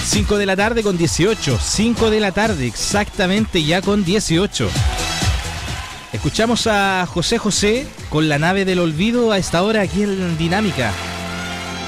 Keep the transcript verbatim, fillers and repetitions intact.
cinco de la tarde con dieciocho. cinco de la tarde, exactamente ya con dieciocho. Escuchamos a José José con La Nave del Olvido a esta hora aquí en Dinámica.